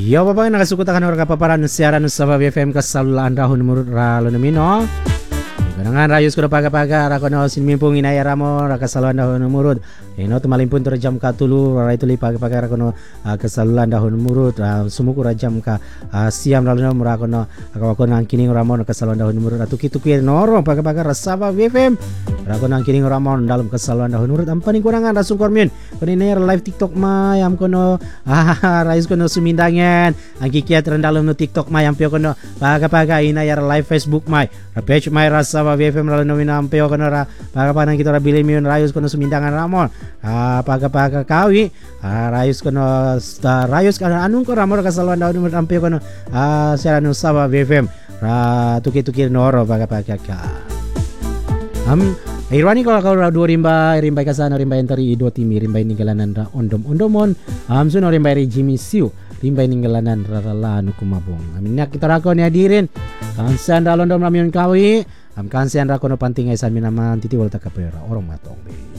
Yo bapak nakasukutakan orang kapaparan siaran Sabah BFM kasalulaan dahun murut ralo nemino. Ganangan rayus kuda paga-paga rakono sinmimpung inaya ramo rakasaluan dahun murut. Ino tumalimpun tu jam ka tulu rai tuli paga-paga rakono kasalulan dahun murut. Sumuku rajam ka siam lalu rakono akawakono angkining ramo kasaluan dahun murut. Tuki-tuki noro paga-paga Sabah BFM. Rakono angkining ramo dalam kasaluan dahun murut. Ampaning kurangan rasung kormin. Peniner live TikTok mayam kono rayus kono sumindangan. Angki kiat dalam no TikTok mayam pio kono paga-paga inaya live Facebook may. Page may Sabah BFM lalu nomina ampeo kono ra paga-paga kita ra bili miun rayus kono sumindangan ramon. Paga-paga kawi rayus kono rayus kana anung ko ramon kasaluan daun murut ampeo kono siaran Sabah BFM ra tuki-tuki noro paga-paga ka. Irwani kalau dua rimbai kasana rimbai entari ido timi rimbai ninggalanan ra ondom-ondomon suno rimbai Jimmy Siu rimbai ninggalanan raralanu kumabong aminyak kita rakon hadirin kansian dalondom ramion kawi kansian rakono pantingay sa minaman titi wala takapera orang matong be.